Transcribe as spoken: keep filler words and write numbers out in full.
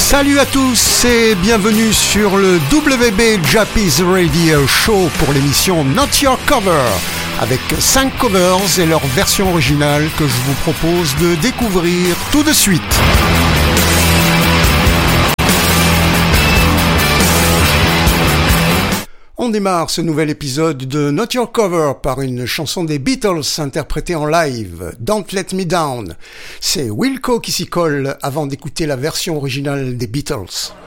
Salut à tous et bienvenue sur le W B Jappies Radio Show pour l'émission Not Your Cover avec cinq covers et leur version originale que je vous propose de découvrir tout de suite. On démarre ce nouvel épisode de Not Your Cover par une chanson des Beatles interprétée en live, Don't Let Me Down. C'est Wilco qui s'y colle avant d'écouter la version originale des Beatles.